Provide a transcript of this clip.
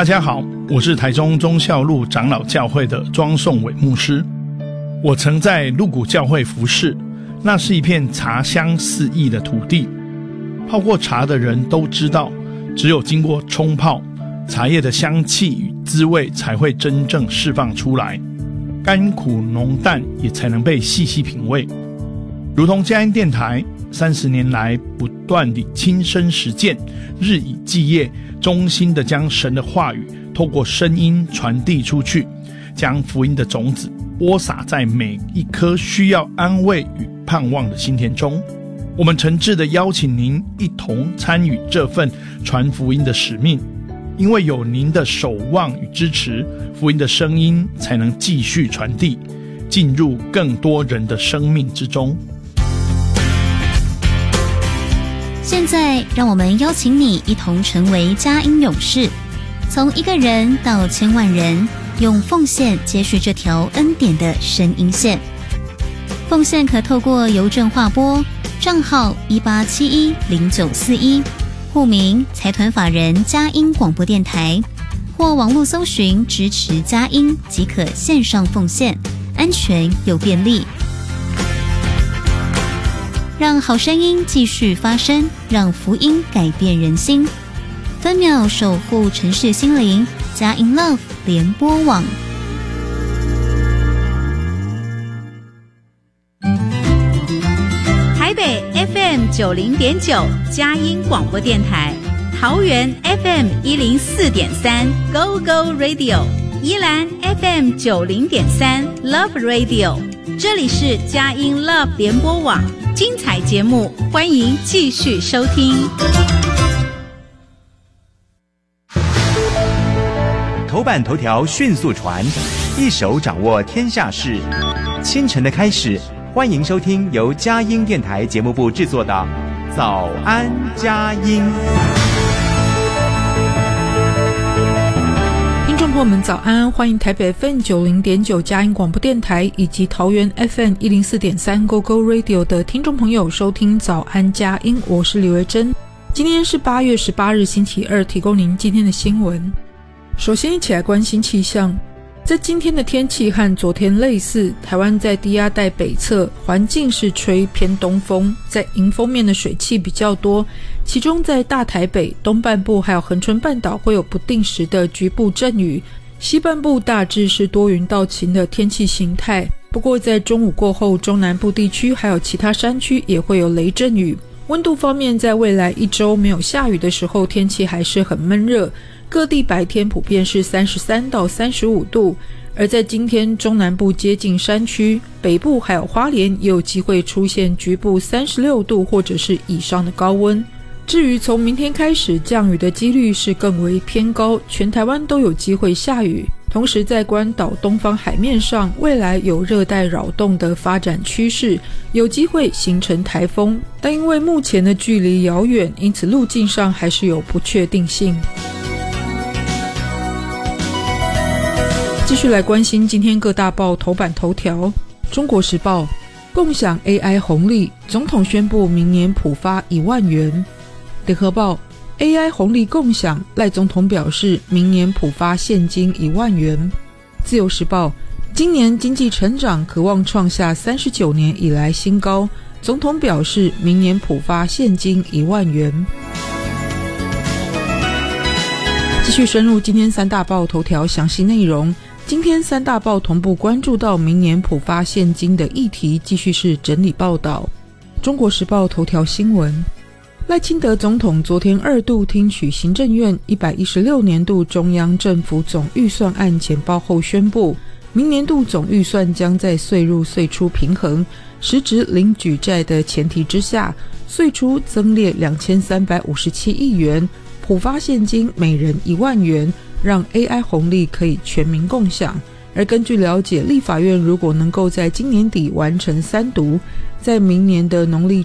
大家好，我是台中忠孝路长老教会的庄颂伟牧师。我曾在鹿谷教会服侍，那是一片茶香四溢的土地。泡过茶的人都知道，只有经过冲泡，茶叶的香气与滋味才会真正释放出来，甘苦浓淡也才能被细细品味。如同佳音电台30年来不断地亲身实践，日以继夜，衷心地将神的话语透过声音传递出去，将福音的种子播撒在每一颗需要安慰与盼望的心田中。我们诚挚地邀请您一同参与这份传福音的使命，因为有您的守望与支持，福音的声音才能继续传递，进入更多人的生命之中。 现在让我们邀请你一同成为佳音勇士，从一个人到千万人，用奉献接续这条恩典的声音线。奉献可透过邮政划拨账号18710941，户名财团法人佳音广播电台，或网络搜寻支持佳音即可线上奉献，安全又便利。让好声音继续发声，让福音改变人心，分秒守护城市心灵，佳音 Love 联播网。 台北 FM90.9 佳音广播电台，桃园 FM104.3 Go Go Radio， 宜兰 FM90.3 Love Radio， 这里是佳音 Love 联播网，精彩节目欢迎继续收听。 头版头条迅速传，一手掌握天下事。清晨的开始，欢迎收听由佳音电台节目部制作的早安佳音。 听众朋友们早安，欢迎台北 FM90.9 佳音广播电台以及桃园 FM104.3 Go Go Radio 的听众朋友收听早安佳音，我是李维珍。今天是8月18日星期二，提供您今天的新闻。首先一起来关心气象。在今天的天气和昨天类似，台湾在低压带北侧，环境是吹偏东风，在迎风面的水汽比较多，其中在大台北、东半部还有恒春半岛会有不定时的局部阵雨，西半部大致是多云到晴的天气形态。不过在中午过后，中南部地区还有其他山区也会有雷阵雨。温度方面，在未来一周没有下雨的时候，天气还是很闷热，各地白天普遍是33到35度，而在今天中南部接近山区，北部还有花莲也有机会出现局部36度或者是以上的高温。至于从明天开始，降雨的几率是更为偏高，全台湾都有机会下雨。同时在关岛东方海面上，未来有热带扰动的发展趋势，有机会形成台风，但因为目前的距离遥远，因此路径上还是有不确定性。继续来关心今天各大报头版头条。中国时报，共享 AI 红利，总统宣布明年普发1万元。联合报， AI 红利共享，赖总统表示明年普发现金1万元。自由时报，今年经济成长可望创下39年以来新高，总统表示明年普发现金1万元。继续深入今天三大报头条详细内容。今天三大报同步关注到明年普发现金的议题，继续是整理报道。中国时报头条新闻，赖清德总统昨天2度听取行政院116年度中央政府总预算案简报后宣布，明年度总预算将在岁入岁出平衡，实质零举债的前提之下，岁出增列2357亿元，普发现金每人1万元，让 AI 红利可以全民共享。而根据了解，立法院如果能够在今年底完成3读，在明年的农历